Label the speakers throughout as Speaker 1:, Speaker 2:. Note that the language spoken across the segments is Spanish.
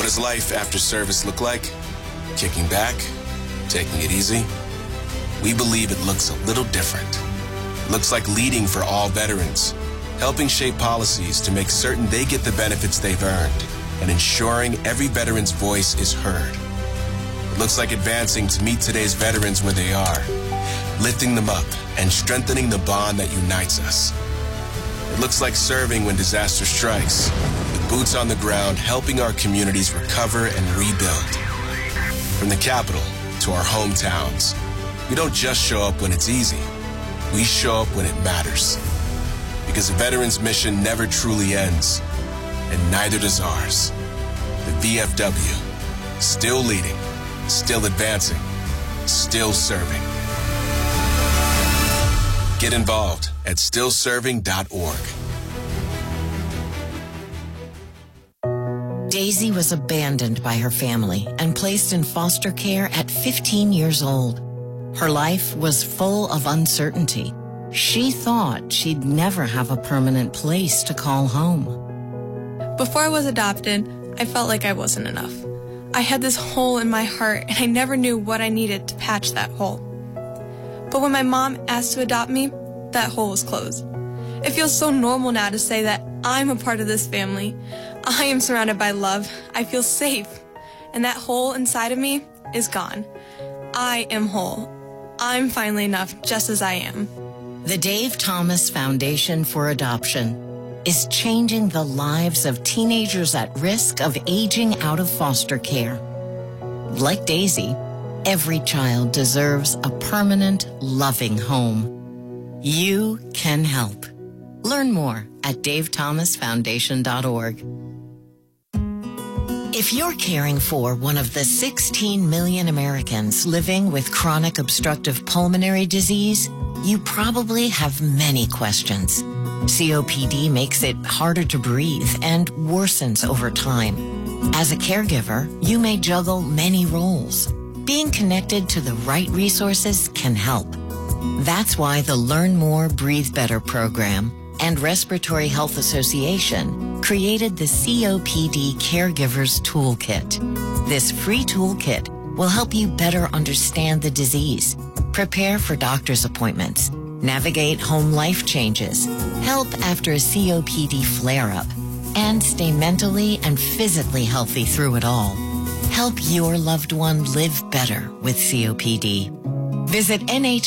Speaker 1: does life after service look like? Kicking back? Taking it easy? We believe it looks a little different. It looks like leading for all veterans, helping shape policies to make certain they get the benefits they've earned, and ensuring every veteran's voice is heard. It looks like advancing to meet today's veterans where they are, lifting them up and strengthening the bond that unites us. It looks like serving when disaster strikes, with boots on the ground helping our communities recover and rebuild. From the capital to our hometowns, we don't just show up when it's easy. We show up when it matters. Because a veteran's mission never truly ends, and neither does ours. The VFW, still leading, still advancing, still serving. Get involved at stillserving.org.
Speaker 2: Daisy was abandoned by her family and placed in foster care at 15 years old. Her life was full of uncertainty. She thought she'd never have a permanent place to call home.
Speaker 3: Before I was adopted, I felt like I wasn't enough. I had this hole in my heart, and I never knew what I needed to patch that hole. But when my mom asked to adopt me, that hole was closed. It feels so normal now to say that I'm a part of this family. I am surrounded by love. I feel safe. And that hole inside of me is gone. I am whole. I'm finally enough just as I am.
Speaker 2: The Dave Thomas Foundation for Adoption is changing the lives of teenagers at risk of aging out of foster care. Like Daisy, every child deserves a permanent, loving home. You can help. Learn more at davethomasfoundation.org. If you're caring for one of the 16 million Americans living with chronic obstructive pulmonary disease, you probably have many questions. COPD makes it harder to breathe and worsens over time. As a caregiver, you may juggle many roles. Being connected to the right resources can help. That's why the Learn More, Breathe Better program and Respiratory Health Association created the COPD Caregivers Toolkit. This free toolkit will help you better understand the disease, prepare for doctor's appointments, navigate home life changes, help after a COPD flare-up, and stay mentally and physically healthy through it all. Help your loved one live better with COPD. Visit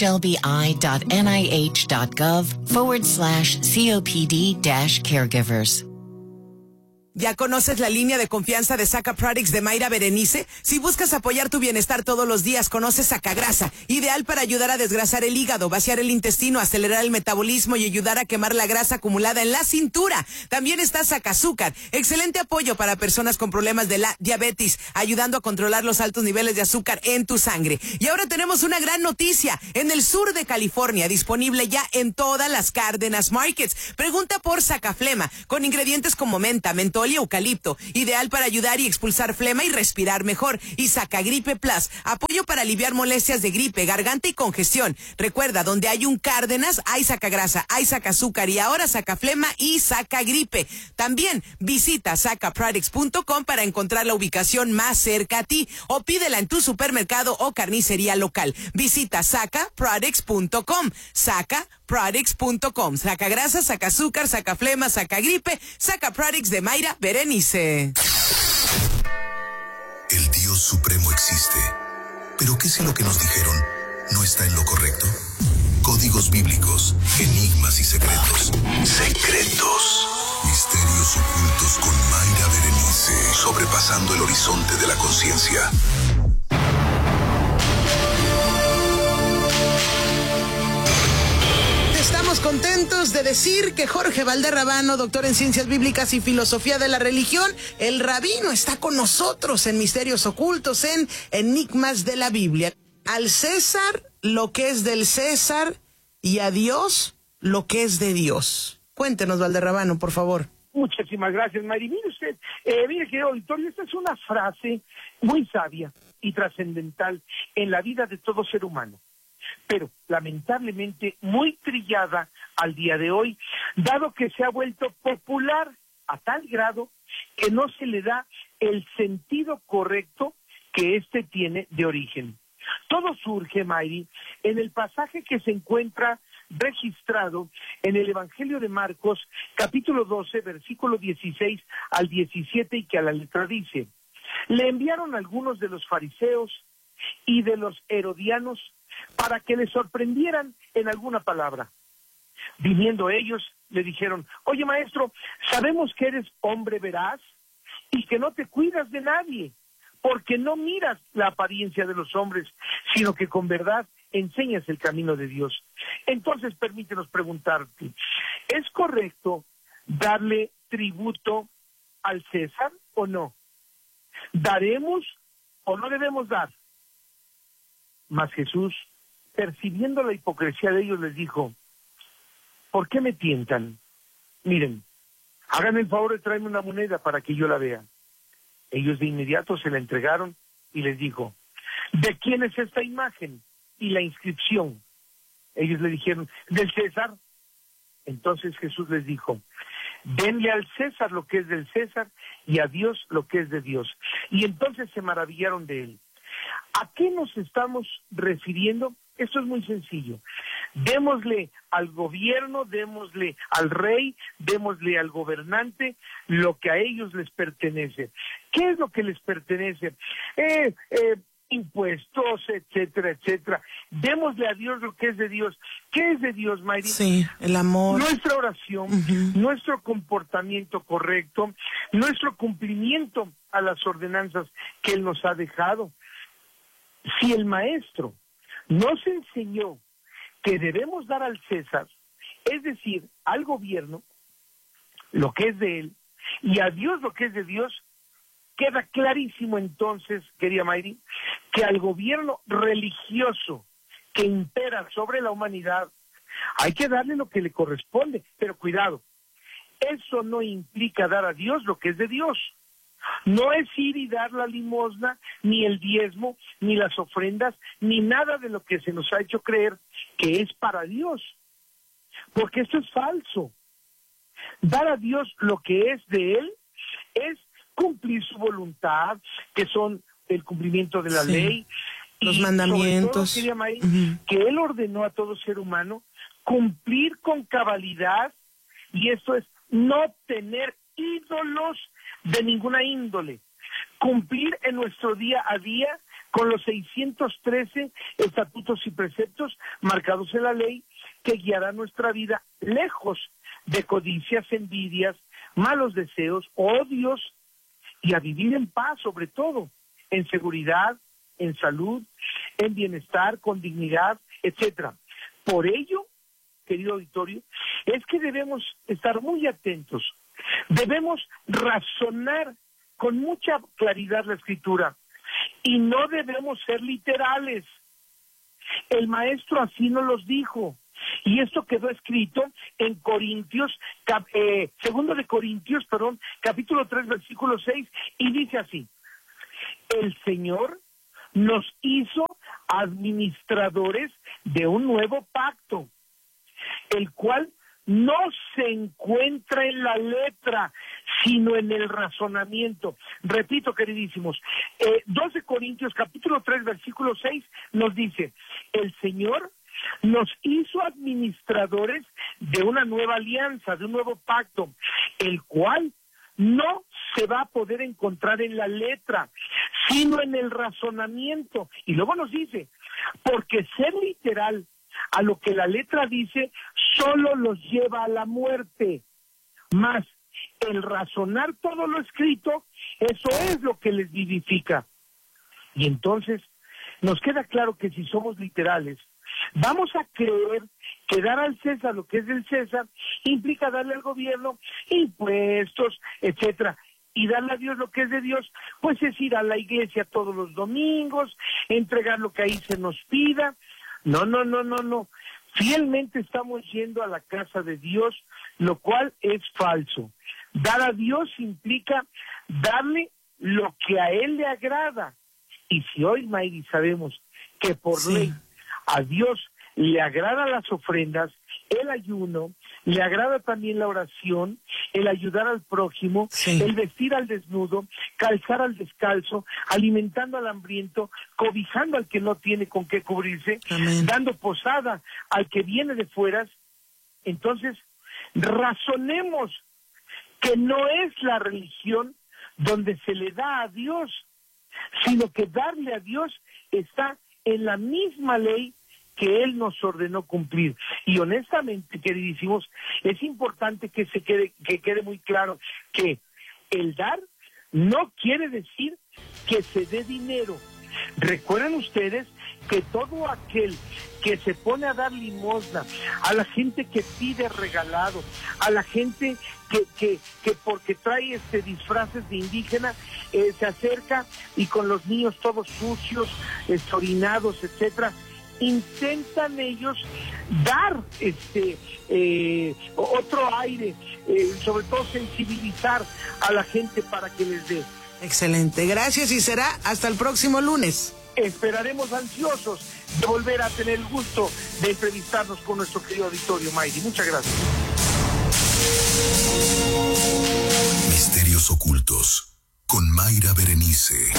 Speaker 2: nhlbi.nih.gov/COPD-caregivers.
Speaker 4: ¿Ya conoces la línea de confianza de Saca Products de Mayra Berenice? Si buscas apoyar tu bienestar todos los días, conoce Sacagrasa, ideal para ayudar a desgrasar el hígado, vaciar el intestino, acelerar el metabolismo y ayudar a quemar la grasa acumulada en la cintura. También está Sacazúcar, excelente apoyo para personas con problemas de la diabetes, ayudando a controlar los altos niveles de azúcar en tu sangre. Y ahora tenemos una gran noticia, en el sur de California, disponible ya en todas las Cárdenas Markets. Pregunta por Sacaflema, con ingredientes como menta, mentol y eucalipto, ideal para ayudar y expulsar flema y respirar mejor. Y Sacagripe Plus, apoyo para aliviar molestias de gripe, garganta y congestión. Recuerda, donde hay un Cárdenas, hay Sacagrasa, hay Sacazúcar y ahora Sacaflema y Sacagripe. También visita sacaproducts.com para encontrar la ubicación más cerca a ti o pídela en tu supermercado o carnicería local. Visita sacaproducts.com. Sacaproducts.com. Sacagrasa, Sacazúcar, Sacaflema, Sacagripe, Sacaproducts de Mayra Berenice.
Speaker 5: El Dios Supremo existe. ¿Pero qué si lo que nos dijeron no está en lo correcto? Códigos bíblicos, enigmas y secretos. Secretos. Misterios ocultos con Mayra Berenice. Sobrepasando el horizonte de la conciencia.
Speaker 4: Estamos contentos de decir que Jorge Valderrabano, doctor en Ciencias Bíblicas y Filosofía de la Religión, el rabino, está con nosotros en Misterios Ocultos, en Enigmas de la Biblia. Al César lo que es del César y a Dios lo que es de Dios. Cuéntenos, Valderrabano, por favor.
Speaker 6: Muchísimas gracias, Mari. Mire usted, mire, querido auditorio, esta es una frase muy sabia y trascendental en la vida de todo ser humano, pero lamentablemente muy trillada al día de hoy, dado que se ha vuelto popular a tal grado que no se le da el sentido correcto que éste tiene de origen. Todo surge, Mayri, en el pasaje que se encuentra registrado en el Evangelio de Marcos, capítulo 12, versículo 16 al 17, y que a la letra dice: le enviaron algunos de los fariseos y de los herodianos para que le sorprendieran en alguna palabra. Viniendo ellos, le dijeron: oye, maestro, sabemos que eres hombre veraz y que no te cuidas de nadie, porque no miras la apariencia de los hombres, sino que con verdad enseñas el camino de Dios. Entonces, permítenos preguntarte, ¿es correcto darle tributo al César o no? ¿Daremos o no debemos dar? Mas Jesús, percibiendo la hipocresía de ellos, les dijo: ¿por qué me tientan? Miren, háganme el favor de traerme una moneda para que yo la vea. Ellos de inmediato se la entregaron y les dijo: ¿de quién es esta imagen y la inscripción? Ellos le dijeron: del César. Entonces Jesús les dijo: denle al César lo que es del César y a Dios lo que es de Dios. Y entonces se maravillaron de él. ¿A qué nos estamos refiriendo? Esto es muy sencillo. Démosle al gobierno, démosle al rey, démosle al gobernante lo que a ellos les pertenece. ¿Qué es lo que les pertenece? Impuestos, etcétera, etcétera. Démosle a Dios lo que es de Dios. ¿Qué es de Dios, Mayri?
Speaker 4: Sí, el amor.
Speaker 6: Nuestra oración, nuestro comportamiento correcto, nuestro cumplimiento a las ordenanzas que Él nos ha dejado. Si el maestro nos enseñó que debemos dar al César, es decir, al gobierno, lo que es de él, y a Dios lo que es de Dios, queda clarísimo entonces, querida Mayri, que al gobierno religioso que impera sobre la humanidad hay que darle lo que le corresponde, pero cuidado, eso no implica dar a Dios lo que es de Dios. No es ir y dar la limosna, ni el diezmo, ni las ofrendas, ni nada de lo que se nos ha hecho creer que es para Dios. Porque esto es falso. Dar a Dios lo que es de Él es cumplir su voluntad, que son el cumplimiento de la ley.
Speaker 4: Los
Speaker 6: y
Speaker 4: mandamientos.
Speaker 6: Sobre todo, Mayri, que Él ordenó a todo ser humano cumplir con cabalidad, y esto es no tener ídolos de ninguna índole, cumplir en nuestro día a día con los 613 estatutos y preceptos marcados en la ley que guiará nuestra vida lejos de codicias, envidias, malos deseos, odios, y a vivir en paz, sobre todo, en seguridad, en salud, en bienestar, con dignidad, etcétera. Por ello, querido auditorio, es que debemos estar muy atentos. Debemos razonar con mucha claridad la Escritura y no debemos ser literales. El maestro así nos los dijo, y esto quedó escrito en Corintios, segundo de Corintios, capítulo 3, versículo 6, y dice así: el Señor nos hizo administradores de un nuevo pacto, el cual no se encuentra en la letra, sino en el razonamiento. Repito, queridísimos, 2 de Corintios, capítulo 3, versículo 6, nos dice: el Señor nos hizo administradores de una nueva alianza, de un nuevo pacto, el cual no se va a poder encontrar en la letra, sino en el razonamiento. Y luego nos dice, porque ser literal a lo que la letra dice solo los lleva a la muerte, mas el razonar todo lo escrito, eso es lo que les vivifica. Y entonces nos queda claro que si somos literales, vamos a creer que dar al César lo que es del César implica darle al gobierno impuestos, etcétera. Y darle a Dios lo que es de Dios, pues es ir a la iglesia todos los domingos, entregar lo que ahí se nos pida. No. Fielmente estamos yendo a la casa de Dios, lo cual es falso. Dar a Dios implica darle lo que a Él le agrada. Y si hoy, Mayri, sabemos que por ley a Dios le agradan las ofrendas, el ayuno, le agrada también la oración, el ayudar al prójimo,
Speaker 4: Sí.
Speaker 6: el vestir al desnudo, calzar al descalzo, alimentando al hambriento, cobijando al que no tiene con qué cubrirse,
Speaker 4: Amén.
Speaker 6: dando posada al que viene de fuera. Entonces, razonemos que no es la religión donde se le da a Dios, sino que darle a Dios está en la misma ley que Él nos ordenó cumplir. Y honestamente, queridísimos, es importante que quede muy claro que el dar no quiere decir que se dé dinero. Recuerden ustedes que todo aquel que se pone a dar limosna, a la gente que pide regalado, a la gente que porque trae disfraces de indígena, se acerca y con los niños todos sucios, orinados, etcétera, intentan ellos dar otro aire, sobre todo sensibilizar a la gente para que les dé.
Speaker 4: Excelente, gracias, y será hasta el próximo lunes.
Speaker 6: Esperaremos ansiosos de volver a tener el gusto de entrevistarnos con nuestro querido auditorio, Mayri. Muchas gracias.
Speaker 5: Misterios ocultos con Mayra Berenice.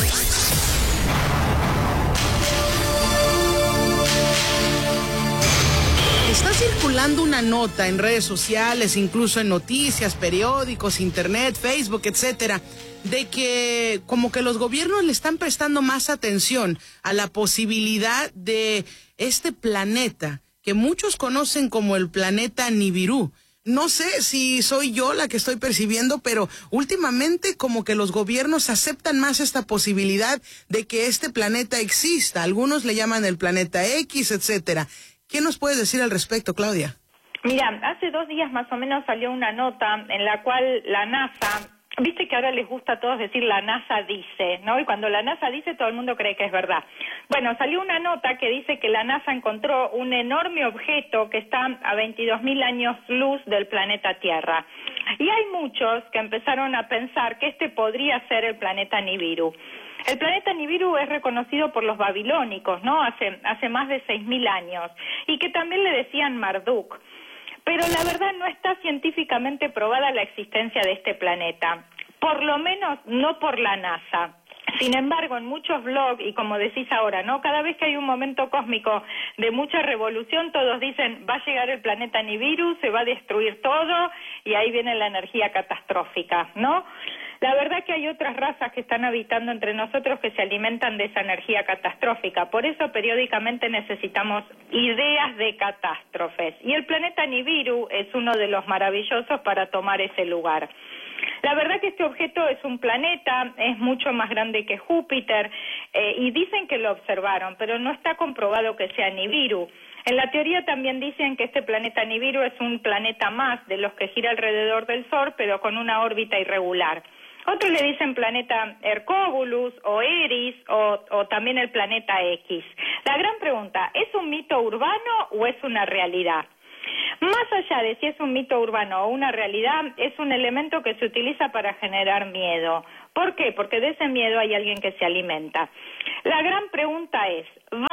Speaker 4: Está circulando una nota en redes sociales, incluso en noticias, periódicos, internet, Facebook, etcétera, de que como que los gobiernos le están prestando más atención a la posibilidad de este planeta que muchos conocen como el planeta Nibiru. No sé si soy yo la que estoy percibiendo, pero últimamente como que los gobiernos aceptan más esta posibilidad de que este planeta exista. Algunos le llaman el planeta X, etcétera. ¿Qué nos puedes decir al respecto, Claudia?
Speaker 7: Mira, hace 2 días más o menos salió una nota en la cual la NASA, viste que ahora les gusta a todos decir la NASA dice, ¿no? Y cuando la NASA dice todo el mundo cree que es verdad. Bueno, salió una nota que dice que la NASA encontró un enorme objeto que está a 22.000 años luz del planeta Tierra. Y hay muchos que empezaron a pensar que este podría ser el planeta Nibiru. El planeta Nibiru es reconocido por los babilónicos, ¿no? Hace más de 6.000 años, y que también le decían Marduk. Pero la verdad no está científicamente probada la existencia de este planeta, por lo menos no por la NASA. Sin embargo, en muchos blogs, y como decís ahora, ¿no? Cada vez que hay un momento cósmico de mucha revolución, todos dicen, va a llegar el planeta Nibiru, se va a destruir todo, y ahí viene la energía catastrófica, ¿no? La verdad que hay otras razas que están habitando entre nosotros que se alimentan de esa energía catastrófica. Por eso periódicamente necesitamos ideas de catástrofes. Y el planeta Nibiru es uno de los maravillosos para tomar ese lugar. La verdad que este objeto es un planeta, es mucho más grande que Júpiter, y dicen que lo observaron, pero no está comprobado que sea Nibiru. En la teoría también dicen que este planeta Nibiru es un planeta más de los que gira alrededor del Sol, pero con una órbita irregular. Otros le dicen planeta Hercóbulus o Eris o también el planeta X. La gran pregunta, ¿es un mito urbano o es una realidad? Más allá de si es un mito urbano o una realidad, es un elemento que se utiliza para generar miedo. ¿Por qué? Porque de ese miedo hay alguien que se alimenta. La gran pregunta es,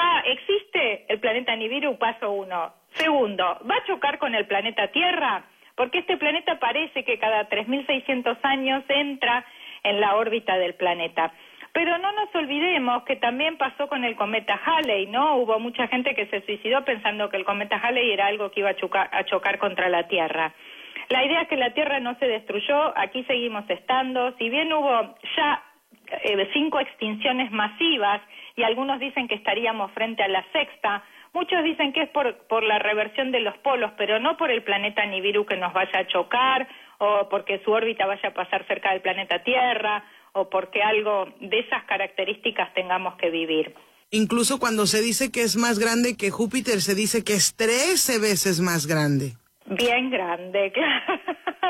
Speaker 7: ¿existe el planeta Nibiru? Paso 1. Segundo, ¿va a chocar con el planeta Tierra? Porque este planeta parece que cada 3.600 años entra en la órbita del planeta. Pero no nos olvidemos que también pasó con el cometa Halley, ¿no? Hubo mucha gente que se suicidó pensando que el cometa Halley era algo que iba a chocar contra la Tierra. La idea es que la Tierra no se destruyó, aquí seguimos estando. Si bien hubo ya 5 extinciones masivas y algunos dicen que estaríamos frente a la 6ª, muchos dicen que es por la reversión de los polos, pero no por el planeta Nibiru que nos vaya a chocar o porque su órbita vaya a pasar cerca del planeta Tierra o porque algo de esas características tengamos que vivir.
Speaker 4: Incluso cuando se dice que es más grande que Júpiter, se dice que es 13 veces más grande.
Speaker 7: Bien grande, claro.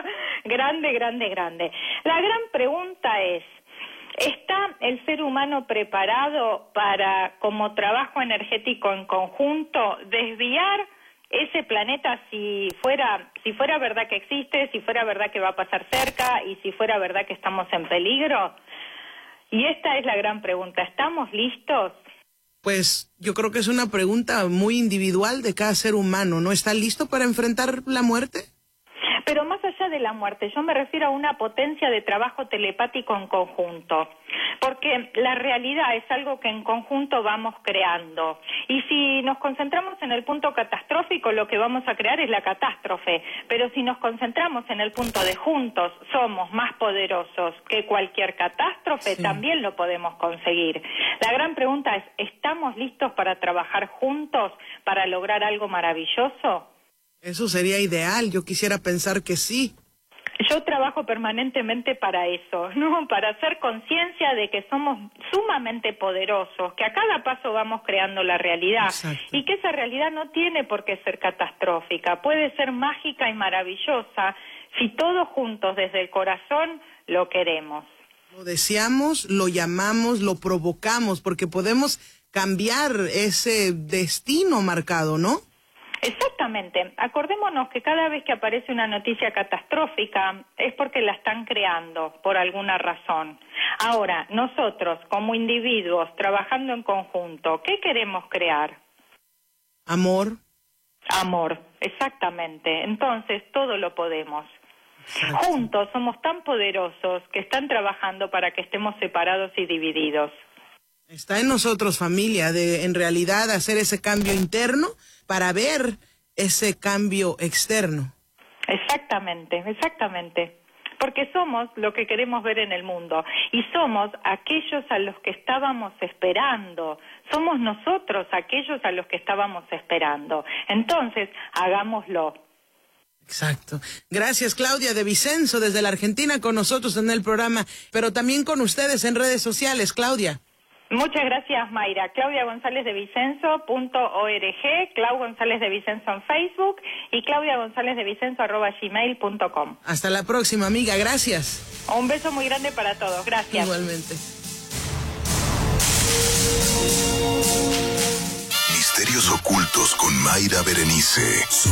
Speaker 7: Grande. La gran pregunta es, ¿está el ser humano preparado para, como trabajo energético en conjunto, desviar ese planeta si fuera verdad que existe, si fuera verdad que va a pasar cerca y si fuera verdad que estamos en peligro? Y esta es la gran pregunta, ¿estamos listos?
Speaker 4: Pues yo creo que es una pregunta muy individual de cada ser humano. ¿No está listo para enfrentar la muerte?
Speaker 7: Pero más allá de la muerte, yo me refiero a una potencia de trabajo telepático en conjunto, porque la realidad es algo que en conjunto vamos creando. Y si nos concentramos en el punto catastrófico, lo que vamos a crear es la catástrofe. Pero si nos concentramos en el punto de juntos somos más poderosos que cualquier catástrofe, sí, también lo podemos conseguir. La gran pregunta es, ¿estamos listos para trabajar juntos para lograr algo maravilloso?
Speaker 4: Eso sería ideal, yo quisiera pensar que sí.
Speaker 7: Yo trabajo permanentemente para eso, ¿no? Para hacer conciencia de que somos sumamente poderosos, que a cada paso vamos creando la realidad. Exacto. Y que esa realidad no tiene por qué ser catastrófica, puede ser mágica y maravillosa si todos juntos desde el corazón lo queremos.
Speaker 4: Lo deseamos, lo llamamos, lo provocamos, porque podemos cambiar ese destino marcado, ¿no?
Speaker 7: Exactamente. Acordémonos que cada vez que aparece una noticia catastrófica es porque la están creando por alguna razón. Ahora, nosotros como individuos trabajando en conjunto, ¿qué queremos crear?
Speaker 4: Amor.
Speaker 7: Amor, exactamente. Entonces todo lo podemos. Exacto. Juntos somos tan poderosos que están trabajando para que estemos separados y divididos.
Speaker 4: Está en nosotros, familia, de en realidad hacer ese cambio interno para ver ese cambio externo.
Speaker 7: Exactamente, exactamente. Porque somos lo que queremos ver en el mundo y somos aquellos a los que estábamos esperando. Somos nosotros aquellos a los que estábamos esperando. Entonces, hagámoslo.
Speaker 4: Exacto. Gracias, Claudia de Vicenzo, desde la Argentina, con nosotros en el programa, pero también con ustedes en redes sociales, Claudia.
Speaker 7: Muchas gracias, Mayra. Claudia González de Vicenzo.org, Clau González de Vicenzo en Facebook y Claudia González de Vicenzo@gmail.com.
Speaker 4: Hasta la próxima, amiga. Gracias.
Speaker 7: Un beso muy grande para todos. Gracias.
Speaker 4: Igualmente.
Speaker 5: Misterios ocultos con Mayra Berenice.